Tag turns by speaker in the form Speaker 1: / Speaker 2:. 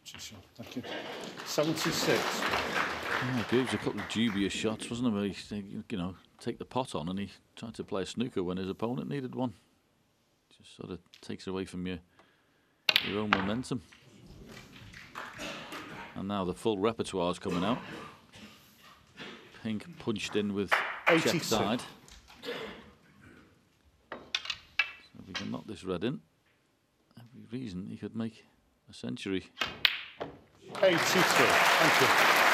Speaker 1: Thank you. 76.
Speaker 2: Yeah, he gave us a couple of dubious shots, wasn't he? You know, take the pot on, and he tried to play a snooker when his opponent needed one. Just sort of takes away from your own momentum. And now the full repertoire's coming out. Pink punched in with check side. So if we can knock this red in, every reason he could make a century.
Speaker 1: 83. Thank you.